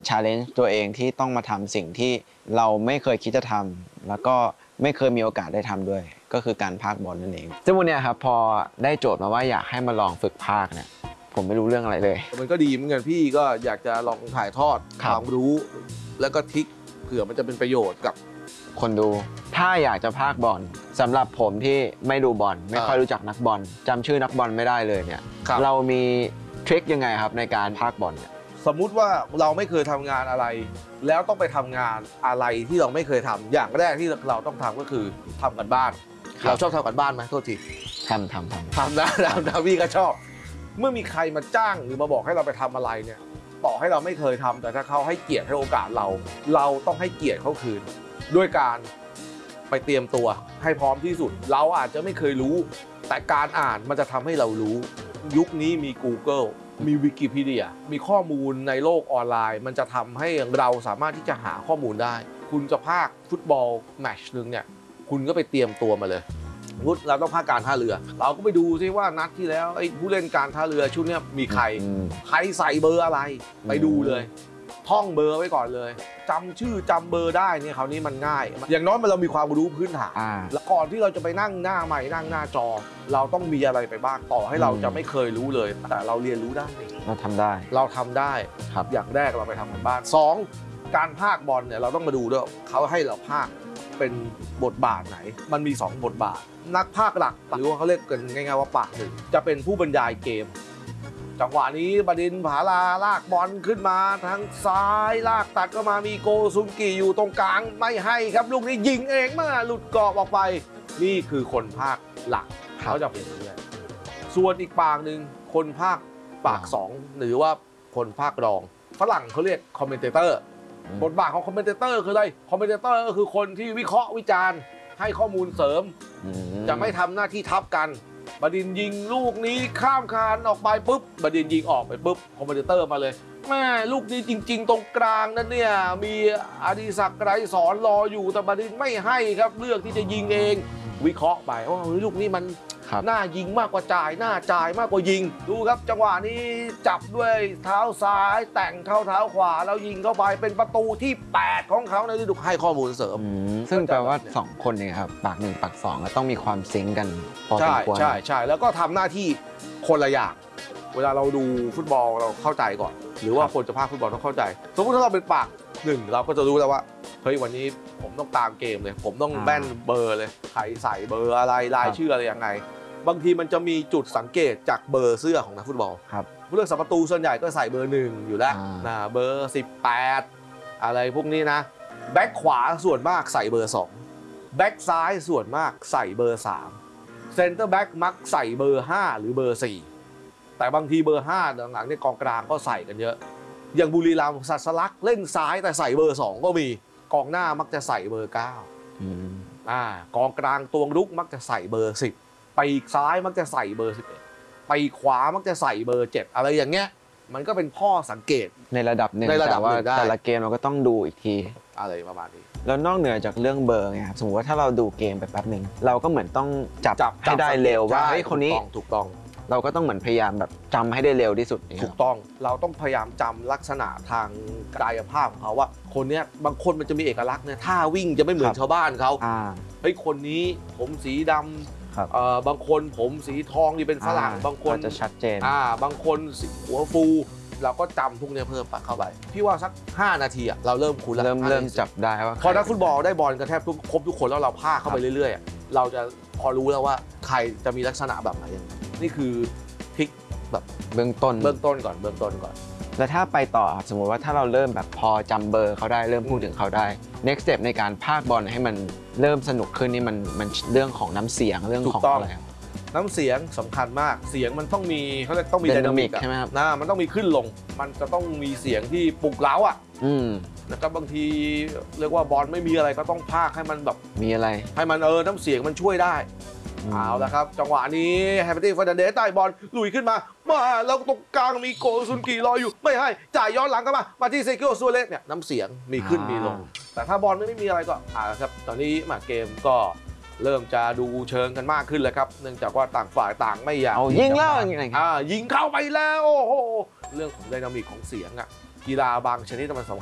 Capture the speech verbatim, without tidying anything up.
ชาเลนจ์ตัวเองที่ต้องมาทำสิ่งที่เราไม่เคยคิดจะทำแล้วก็ไม่เคยมีโอกาสได้ทำด้วยก็คือการพากย์บอลนั่นเองซึ่งวันนี้ครับพอได้โจทย์มาว่าอยากให้มาลองฝึกพากย์เนี่ยผมไม่รู้เรื่องอะไรเลยมันก็ดีเหมือนกันพี่ก็อยากจะลองถ่ายทอดความรู้แล้วก็ทริคเผื่อมันจะเป็นประโยชน์กับคนดูถ้าอยากจะพากย์บอลสำหรับผมที่ไม่ดูบอลไม่ค่อยรู้จักนักบอลจำชื่อนักบอลไม่ได้เลยเนี่ยเรามีทริคยังไงครับในการพากย์บอลเนี่ยสมมุติว่าเราไม่เคยทำงานอะไรแล้วต้องไปทำงานอะไรที่เราไม่เคยทำอย่างแรกที่เราต้องทำก็คือทำกันบ้านเราชอบทำกันบ้านไหมโทษทีทำทำทำทำนะทำนะพี่ก็ชอบเมื่อมีใครมาจ้างหรือมาบอกให้เราไปทำอะไรเนี่ยต่อให้เราไม่เคยทำแต่ถ้าเขาให้เกียรติให้โอกาสเราเราต้องให้เกียรติเขาคืนด้วยการไปเตรียมตัวให้พร้อมที่สุดเราอาจจะไม่เคยรู้แต่การอ่านมันจะทำให้เรารู้ยุคนี้มี Google มีวิกิพีเดียมีข้อมูลในโลกออนไลน์มันจะทำให้เราสามารถที่จะหาข้อมูลได้คุณจะพากย์ฟุตบอลแมตช์นึงเนี่ยคุณก็ไปเตรียมตัวมาเลยพุทธเราต้องพากย์การท่าเรือเราก็ไปดูซิว่านัดที่แล้วไอ้ผู้เล่นการท่าเรือชุดนี้มีใครใครใส่เบอร์อะไรไปดูเลยท่องเบอร์ไว้ก่อนเลยจำชื่อจำเบอร์ได้เนี่ยคราวนี้มันง่ายอย่างน้อยมันเรามีความรู้พื้นฐานแล้วก่อนที่เราจะไปนั่งหน้าใหม่นั่งหน้าจอเราต้องมีอะไรไปบ้างต่อให้เราจะไม่เคยรู้เลยแต่เราเรียนรู้ได้เราทำได้เราทำได้ครับอย่างแรกเราไปทำกันบ้านสองการพากย์บอลเนี่ยเราต้องมาดูด้วยเขาให้เราพากย์เป็นบทบาทไหนมันมีสองบทบาทนักพากย์หลักหรือว่าเขาเรียกกันง่ายๆว่าปากหนึ่งจะเป็นผู้บรรยายเกมจังหวะนี้บดินผาลาลากบอลขึ้นมาทางซ้ายลากตัดก็มามีโกซุนกิอยู่ตรงกลางไม่ให้ครับลูกนี้ยิงเองมาหลุดกรอบออกไปนี่คือคนพากย์หลักเขาจะเป็นอย่างนี้ส่วนอีกปากหนึ่งคนพากย์ปากสองหรือว่าคนพากย์รองฝรั่งเขาเรียกคอมเมนเตอร์บทบาทของคอมเมนเตอร์คืออะไรคอมเมนเตอร์ก็คือคนที่วิเคราะห์วิจารณ์ให้ข้อมูลเสริมจะไม่ทำหน้าที่ทับกันบดินยิงลูกนี้ข้ามคานออกไปปุ๊บบดินยิงออกไปปุ๊บคอมเมนเตอร์มาเลยแม่ลูกนี้จริงๆตรงกลางนั่นเนี่ยมีอดิศักดิ์ไกรสอนรออยู่แต่บดินไม่ให้ครับเลือกที่จะยิงเองวิเคราะห์ไปว่าลูกนี้มันหน้ายิงมากกว่าจ่ายหน้าจ่ายมากกว่ายิงดูครับจังหวะนี้จับด้วยเท้าซ้ายแต่งเข้าเท้าขวาแล้วยิงเข้าไปเป็นประตูที่แปดของเขาในฤดูกาลให้ข้อมูลเสริมซึ่งแปลว่าสองคนเนี่ยครับปากหนึ่งปากสองต้องมีความซิงกันพอสมควรใช่ใช่แล้วก็ทำหน้าที่คนละอย่างเวลาเราดูฟุตบอลเราเข้าใจก่อนหรือว่าคนจะพากย์ฟุตบอลต้องเข้าใจสมมติถ้าเราเป็นปากหนึ่งเราก็จะรู้แล้วว่าเฮ้ยวันนี้ผมต้องตามเกมเลยผมต้องแม่นเบอร์เลยใครใส่เบอร์อะไรรายชื่ออะไรยังไงบางทีมันจะมีจุดสังเกตจากเบอร์เสื้อของนักฟุตบอลครับผู้เล่นสัมประตูส่วนใหญ่ก็ใส่เบอร์หนึ่งอยู่แล้วนะเบอร์สิบแปดอะไรพวกนี้นะแบ็คขวาส่วนมากใส่เบอร์สองแบ็คซ้ายส่วนมากใส่เบอร์สามเซนเตอร์แบ็คมักใส่เบอร์ห้าหรือเบอร์สี่แต่บางทีเบอร์ห้าหลังๆในกองกลางก็ใส่กันเยอะอย่างบุรีรัมย์สัสลักเล่นซ้ายแต่ใส่เบอร์สองก็มีกองหน้ามักจะใส่เบอร์เก้าอ่ากองกลางตัวรุกมักจะใส่เบอร์สิบปีกซ้ายมักจะใส่เบอร์สิบเอ็ดปีกขวามักจะใส่เบอร์เจ็ดอะไรอย่างเงี้ยมันก็เป็นข้อสังเกตในระดับหนึ่งแต่ว่าแต่ละเกมเราก็ต้องดูอีกทีอะไรประมาณนี้แล้วนอกเหนือจากเรื่องเบอร์ไงครับสมมติว่าถ้าเราดูเกมไปแป๊บหนึ่งเราก็เหมือนต้องจับให้ได้เร็วว่าเฮ้ยคนนี้ถูกต้องเราก็ต้องเหมือนพยายามแบบจำให้ได้เร็วที่สุดถูกต้องเราต้องพยายามจำลักษณะทางกายภาพของเขาว่าคนนี้บางคนมันจะมีเอกลักษณ์เนี่ยท่าวิ่งจะไม่เหมือนชาวบ้านเขาเฮ้ยคนนี้ผมสีดำบางคนผมสีทองนี่เป็นฝรั่งบางคนจะชัดเจนอ่าบางคนสีหัวฟูเราก็จำพวกนี้เพิ่มเข้าไปพี่ว่าสักห้านาทีอ่ะเราเริ่มคุ้นแล้วเริ่มเริ่มจับได้ว่าพอนักฟุตบอลได้บอลกันแทบทุกครบทุกคนแล้วเราพากเข้าไปเรื่อยๆเราจะพอรู้แล้วว่าใครจะมีลักษณะแบบไหนนี่คือทริคแบบเบื้องต้นเบื้องต้นก่อนเบื้องต้นก่อนแล้วถ้าไปต่อสมมติว่าถ้าเราเริ่มแบบพอจำเบอร์เขาได้เริ่มพูดถึงเขาได้ next step ในการพากย์บอลให้มันเริ่มสนุกขึ้นนี่มันมันเรื่องของน้ำเสียงเรื่องของอะไรน้ำเสียงสำคัญมากเสียงมันต้องมีเขาเรียกต้องมีไดนามิกใช่ไหมครับนะมันต้องมีขึ้นลงมันจะต้องมีเสียงที่ปลุกเร้าอ่ะแล้วก็บางทีเรียกว่าบอลไม่มีอะไรก็ต้องพากย์ให้มันแบบมีอะไรให้มันเออน้ำเสียงมันช่วยได้เอาละครับจังหวะนี้แฮมเปอร์ตี้ฟาร์นันเดสใต้บอลลุยขึ้นมามาแล้วตรงกลางมีโกซุนกิรออยู่ไม่ให้จ่ายย้อนหลังกันมามาที่เซคิโอซัวเรสเนี่ยน้ำเสียงมีขึ้นมีลงแต่ถ้าบอลไม่มีอะไรก็อ่าครับตอนนี้มาเกมก็เริ่มจะดูเชิงกันมากขึ้นแล้วครับเนื่องจากว่าต่างฝ่ายต่างไม่อยากเอายิงแล้วอย่างไรอ่ายิงเข้าไปแล้วโอ้โหเรื่องของไดนามิกของเสียงอ่ะกีฬาบางชนิดมันสำคัญ